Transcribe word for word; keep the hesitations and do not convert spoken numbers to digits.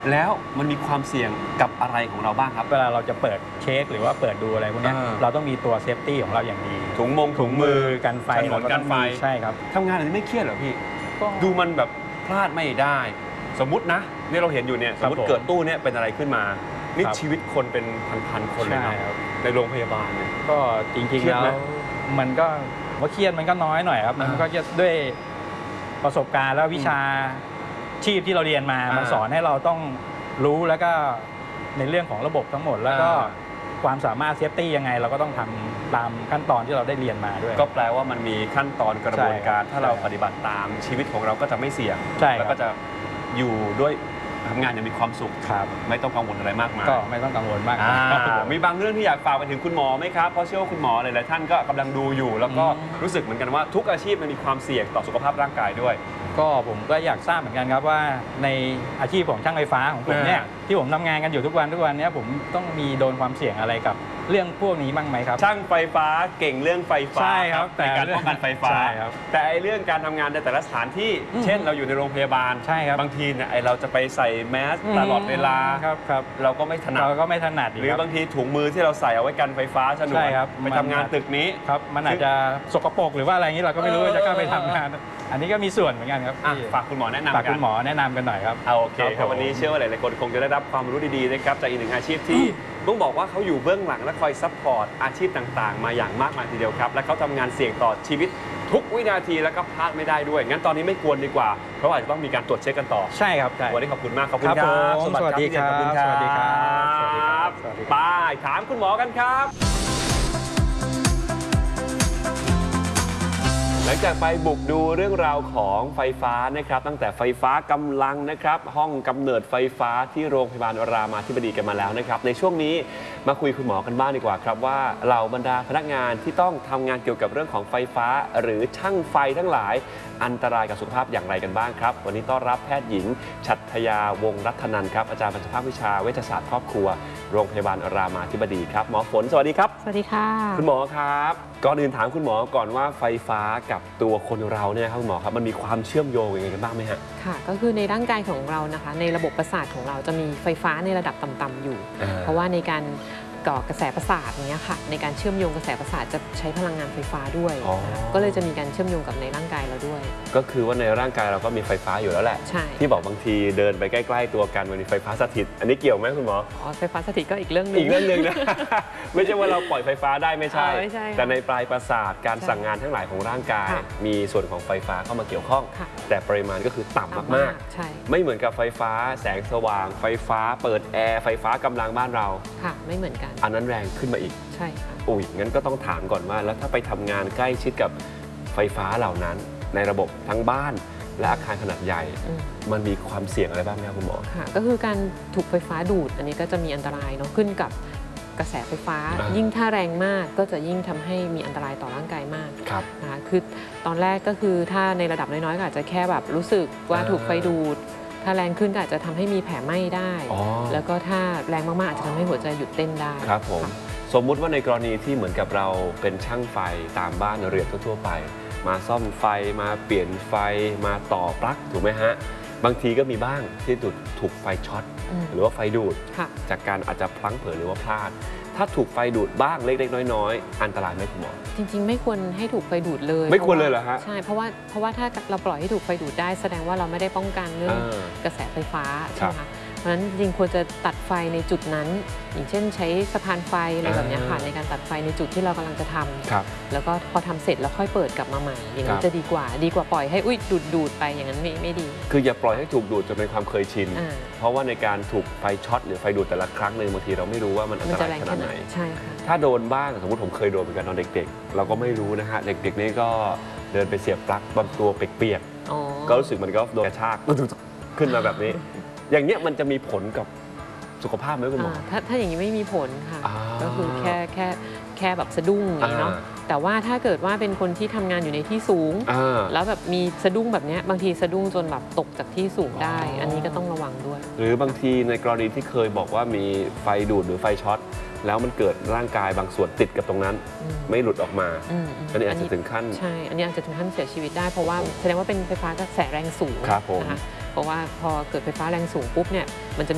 แล้วมันมีความเสี่ยงกับอะไรของเราบ้างครับเวลาเราจะเปิดเช็คหรือว่าเปิดดูอะไรพวกนี้เราต้องมีตัวเซฟตี้ของเราอย่างดีถุงมงถุงมือกันไฟฉนวนกันไฟใช่ครับทำงานอันนี้ไม่เครียดเหรอพี่ดูมันแบบพลาดไม่ได้สมมุตินะนี่เราเห็นอยู่เนี่ยสมมติเกิดตู้เนี่ยเป็นอะไรขึ้นมานี่ชีวิตคนเป็นพันๆคนเลยนะในโรงพยาบาลเนี่ยก็จริงๆแล้วมันก็ว่าเครียดมันก็น้อยหน่อยครับมันก็จะด้วยประสบการณ์แล้ววิชาชีพที่เราเรียนมามันสอนให้เราต้องรู้แล้วก็ในเรื่องของระบบทั้งหมดแล้วก็ความสามารถเซฟตี้ยังไงเราก็ต้องทำตามขั้นตอนที่เราได้เรียนมาด้วยก็แปลว่ามันมีขั้นตอนกระบวนการถ้าเราปฏิบัติตามชีวิตของเราก็จะไม่เสี่ยงแล้วก็จะอยู่ด้วยทำงานอย่างมีความสุขไม่ต้องกังวลอะไรมากมายก็ไม่ต้องกังวลมากมีบางเรื่องที่อยากฝากไปถึงคุณหมอไหมครับเพราะเชื่อว่าคุณหมอหลายๆท่านก็กำลังดูอยู่แล้วก็รู้สึกเหมือนกันว่าทุกอาชีพมันมีความเสี่ยงต่อสุขภาพร่างกายด้วยก็ผมก็อยากทราบเหมือนกันครับว่าในอาชีพของช่างไฟฟ้าของผมเนี่ยที่ผมทำงานกันอยู่ทุกวันทุกวันนี้ผมต้องมีโดนความเสี่ยงอะไรกับเรื่องพวกนี้บ้างไหมครับช่างไฟฟ้าเก่งเรื่องไฟฟ้าใช่ครับในการป้องกันไฟฟ้าแต่เรื่องการทำงานในแต่ละสถานที่เช่นเราอยู่ในโรงพยาบาลใช่ครับบางทีเนี่ยเราจะไปใส่แมสตลอดเวลาครับครับเราก็ไม่ถนัดเราก็ไม่ถนัดหรือบางทีถุงมือที่เราใส่เอาไว้กันไฟฟ้าฉนวนไปทำงานตึกนี้ครับมันอาจจะสกปรกหรือว่าอะไรนี้เราก็ไม่รู้จะกล้าไปทำงานอันนี้ก็มีส่วนเหมือนกันครับฝากคุณหมอแนะนำฝากคุณหมอแนะนำกันหน่อยครับเอาโอเคครับวันนี้เชื่อว่าหลายๆคนคงจะได้รับความรู้ดีๆนะครับจากอีกหนึ่งอาชีพที่ต้องบอกว่าเขาอยู่เบื้องหลังและคอยซัพพอร์ตอาชีพต่างๆมาอย่างมากมายทีเดียวครับและเขาทำงานเสี่ยงต่อชีวิตทุกวินาทีแล้วก็พลาดไม่ได้ด้วยงั้นตอนนี้ไม่กวนดีกว่าเพราะอาจจะต้องมีการตรวจเช็คกันต่อใช่ครับวันนี้ขอบคุณมากขอบคุณครับสวัสดีครับสวัสดีครับไปถามคุณหมอกันครับหลังจากไปบุกดูเรื่องราวของไฟฟ้านะครับตั้งแต่ไฟฟ้ากำลังนะครับห้องกำเนิดไฟฟ้าที่โรงพยาบาลรามาธิบดีกันมาแล้วนะครับในช่วงนี้มาคุยคุณหมอกันบ้างดีกว่าครับว่าเหล่าบรรดาพนักงานที่ต้องทำงานเกี่ยวกับเรื่องของไฟฟ้าหรือช่างไฟทั้งหลายอันตรายกับสุขภาพอย่างไรกันบ้างครับวันนี้ต้อนรับแพทย์หญิงฉัตรยาวงศ์รัตนันท์ครับอาจารย์ประจำภาควิชาเวชศาสตร์ครอบครัวโรงพยาบาลรามาธิบดีครับหมอฝนสวัสดีครับสวัสดีค่ะคุณหมอครับก่อนอื่นถามคุณหมอก่อนว่าไฟฟ้ากับตัวคนเราเนี่ยครับคุณหมอครับมันมีความเชื่อมโยงยังไงกันบ้างไหมฮะค่ะก็คือในร่างกายของเรานะคะในระบบประสาทของเราจะมีไฟฟ้าในระดับต่ำๆอยู่เพราะว่าในการก่อกระแสประสาทอย่างเงี้ยค่ะในการเชื่อมโยงกระแสประสาทจะใช้พลังงานไฟฟ้าด้วยก็เลยจะมีการเชื่อมโยงกับในร่างกายเราด้วยก็คือว่าในร่างกายเราก็มีไฟฟ้าอยู่แล้วแหละใช่ที่บอกบางทีเดินไปใกล้ๆตัวกันมันมีไฟฟ้าสถิตอันนี้เกี่ยวไหมคุณหมออ๋อไฟฟ้าสถิตก็อีกเรื่องนึงอีกเรื่องนึงนะไม่ใช่ว่าเราปล่อยไฟฟ้าได้ไม่ใช่แต่ในปลายประสาทการสั่งงานทั้งหลายของร่างกายมีส่วนของไฟฟ้าเข้ามาเกี่ยวข้องแต่ปริมาณก็คือต่ำมากๆไม่เหมือนกับไฟฟ้าแสงสว่างไฟฟ้าเปิดแอร์ไฟฟ้ากำลังบ้านเราค่ะไม่เหมือนกันอันนั้นแรงขึ้นมาอีกใช่ค่ะอุ้ยงั้นก็ต้องถามก่อนว่าแล้วถ้าไปทำงานใกล้ชิดกับไฟฟ้าเหล่านั้นในระบบทั้งบ้านและอาคารขนาดใหญ่มันมีความเสี่ยงอะไรบ้างไหมครับคุณหมอค่ะก็คือการถูกไฟฟ้าดูดอันนี้ก็จะมีอันตรายเนาะขึ้นกับกระแสไฟฟ้ายิ่งถ้าแรงมากก็จะยิ่งทำให้มีอันตรายต่อร่างกายมากนะคะคือตอนแรกก็คือถ้าในระดับน้อยๆก็อาจจะแค่แบบรู้สึกว่าถูกไฟดูดถ้าแรงขึ้นก็อาจจะทำให้มีแผลไหม้ได้แล้วก็ถ้าแรงมากๆอาจจะทำให้หัวใจหยุดเต้นได้ครับผมสมมุติว่าในกรณีที่เหมือนกับเราเป็นช่างไฟตามบ้านเรือนทั่วๆไปมาซ่อมไฟมาเปลี่ยนไฟมาต่อปลั๊กถูกไหมฮะบางทีก็มีบ้างที่ถูกถูกไฟช็อตหรือว่าไฟดูดจากการอาจจะพลั้งเผลอหรือว่าพลาดถ้าถูกไฟดูดบ้างเล็กๆน้อยๆอันตรายไหมคุณหมอจริงๆไม่ควรให้ถูกไฟดูดเลยไม่ควรเลยเหรอฮะใช่เพราะว่าเพราะว่าถ้าเราปล่อยให้ถูกไฟดูดได้แสดงว่าเราไม่ได้ป้องกันเรื่องกระแสไฟฟ้าใช่ไหมคะเพราะฉะนั้นจริงควรจะตัดไฟในจุดนั้นอย่างเช่นใช้สะพานไฟอะไรแบบนี้ค่ะในการตัดไฟในจุดที่เรากำลังจะทำแล้วก็พอทำเสร็จแล้วค่อยเปิดกลับมาใหม่อย่างนี้จะดีกว่าดีกว่าปล่อยให้อุ้ยดูดดูดไปอย่างนั้นไม่ไม่ดีคืออย่าปล่อยให้ถูกดูดจนเป็นความเคยชินเพราะว่าในการถูกไฟช็อตหรือไฟดูดแต่ละครั้งหนึ่งบางทีเราไม่รู้ว่ามันอันตรายขนาดไหนใช่ค่ะถ้าโดนบ้างสมมติผมเคยโดนเหมือนกันตอนเด็กๆเราก็ไม่รู้นะฮะเด็กๆนี่ก็เดินไปเสียบปลั๊กบางตัวเปียกๆก็รู้สึกมันก็โดนกระชากขึ้นมาแบบนี้อย่างเงี้ยมันจะมีผลกับสุขภาพไหมคุณหมอถ้าถ้าอย่างนี้ไม่มีผลค่ะก็คือแค่แค่แค่แบบสะดุ้งอย่างนี้เนาะแต่ว่าถ้าเกิดว่าเป็นคนที่ทำงานอยู่ในที่สูงแล้วแบบมีสะดุ้งแบบนี้บางทีสะดุ้งจนแบบตกจากที่สูงได้อันนี้ก็ต้องระวังด้วยหรือบางทีในกรณีที่เคยบอกว่ามีไฟดูดหรือไฟช็อตแล้วมันเกิดร่างกายบางส่วนติดกับตรงนั้นไม่หลุดออกมาอันนี้อาจจะถึงขั้นใช่อันนี้อาจจะถึงขั้นเสียชีวิตได้เพราะว่าแสดงว่าเป็นไฟฟ้ากระแสแรงสูงนะคะเพราะว่าพอเกิดไฟฟ้าแรงสูงปุ๊บเนี่ยมันจะ